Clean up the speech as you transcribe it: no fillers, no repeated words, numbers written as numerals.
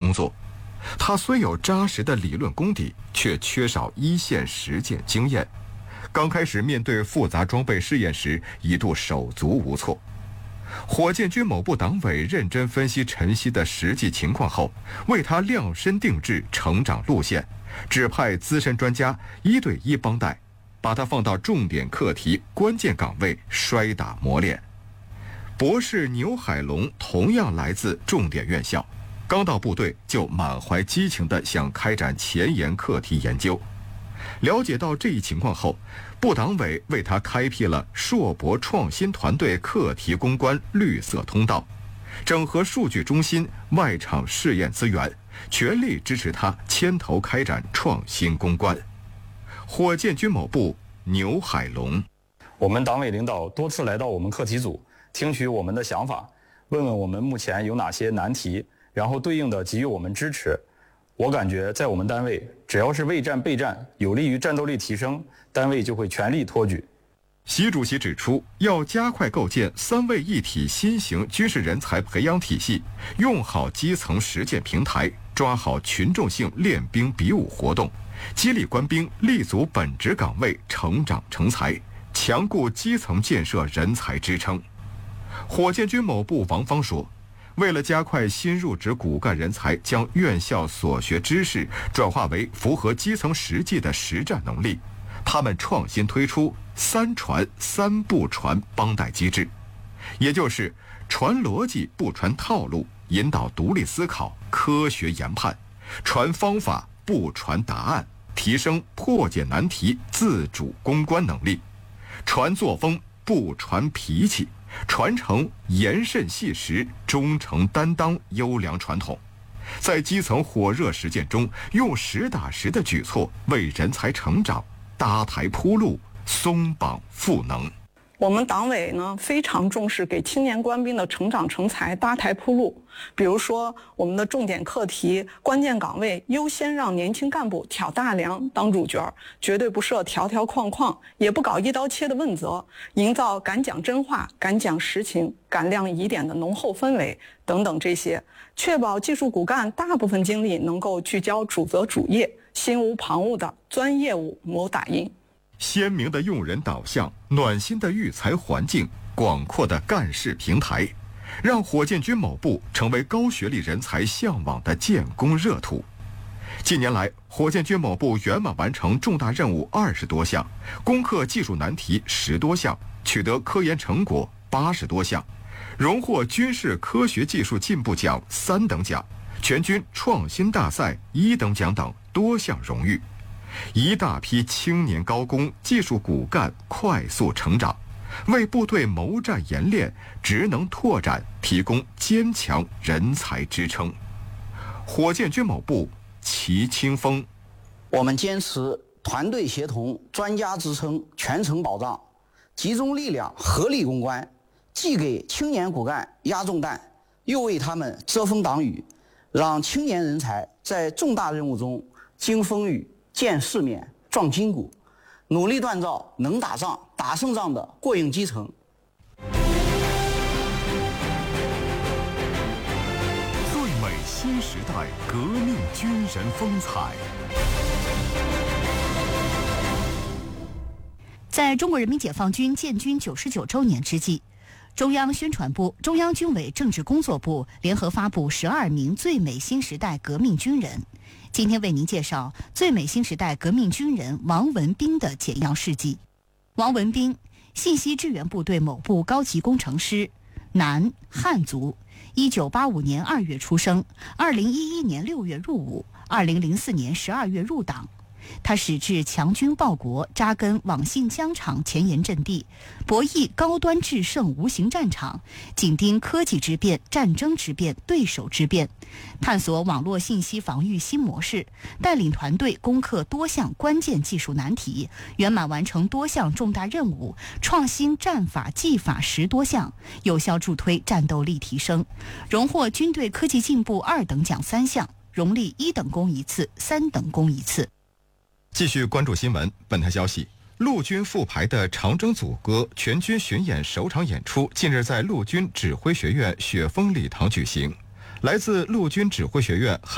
工作。他虽有扎实的理论功底，却缺少一线实践经验。刚开始面对复杂装备试验时，一度手足无措。火箭军某部党委认真分析陈希的实际情况后，为他量身定制成长路线，指派资深专家1对1帮带，把他放到重点课题、关键岗位摔打磨练。博士牛海龙同样来自重点院校，刚到部队就满怀激情地想开展前沿课题研究。了解到这一情况后，部党委为他开辟了硕博创新团队课题攻关绿色通道，整合数据中心、外场试验资源，全力支持他牵头开展创新攻关。火箭军某部牛海龙： 我们党委领导多次来到我们课题组，听取我们的想法，问问我们目前有哪些难题，然后对应的给予我们支持。我感觉在我们单位，只要是为战备战，有利于战斗力提升，单位就会全力托举。 习主席指出，要加快构建3位一体新型军事人才培养体系，用好基层实践平台，抓好群众性练兵比武活动，激励官兵立足本职岗位成长成才，强固基层建设人才支撑。火箭军某部王芳说，为了加快新入职骨干人才将院校所学知识转化为符合基层实际的实战能力，他们创新推出3传3不传帮带机制，也就是传逻辑不传套路，引导独立思考、科学研判；传方法不传答案，提升破解难题、自主攻关能力；传作风不传脾气，传承严慎细实、忠诚担当优良传统。在基层火热实践中，用实打实的举措为人才成长搭台铺路、松绑赋能。 我们党委呢非常重视给青年官兵的成长成才搭台铺路，比如说我们的重点课题、关键岗位优先让年轻干部挑大梁当主角，绝对不设条条框框，也不搞一刀切的问责，营造敢讲真话、敢讲实情、敢亮疑点的浓厚氛围等等这些，确保技术骨干大部分精力能够聚焦主责主业，心无旁骛的钻业务谋打印。 鲜明的用人导向，暖心的育才环境，广阔的干事平台，让火箭军某部成为高学历人才向往的建功热土。近年来，火箭军某部圆满完成重大任务20多项，攻克技术难题10多项，取得科研成果80多项，荣获军事科学技术进步奖3等奖、全军创新大赛1等奖等多项荣誉。一大批青年高工、技术骨干快速成长，为部队谋战研练、职能拓展提供坚强人才支撑。火箭军某部齐清风： 我们坚持团队协同、专家支撑、全程保障，集中力量合力攻关，既给青年骨干压重担，又为他们遮风挡雨，让青年人才在重大任务中经风雨、见世面、壮筋骨，努力锻造能打仗、打胜仗的过硬基层。 最美新时代革命军人风采。 在中国人民解放军建军99周年之际，中央宣传部、中央军委政治工作部联合发布12名最美新时代革命军人。今天为您介绍最美新时代革命军人王文斌的简要事迹。王文斌，信息支援部队某部高级工程师，男，汉族，1985年2月出生，2011年6月入伍，2004年12月入党。他矢志强军报国，扎根网信疆场前沿阵地，博弈高端制胜无形战场，紧盯科技之变、战争之变、对手之变，探索网络信息防御新模式，带领团队攻克多项关键技术难题，圆满完成多项重大任务，创新战法技法10多项，有效助推战斗力提升，荣获军队科技进步2等奖3项，荣立1等功1次、3等功1次。 继续关注新闻。本台消息，陆军复排的《长征组歌》全军巡演首场演出近日在陆军指挥学院雪峰礼堂举行。来自陆军指挥学院